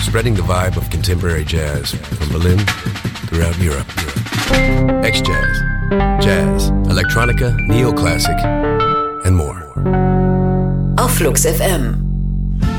spreading the vibe of contemporary jazz from Berlin throughout Europe. X-Jazz, Jazz, Electronica, Neoclassic and more. Auf Flux FM.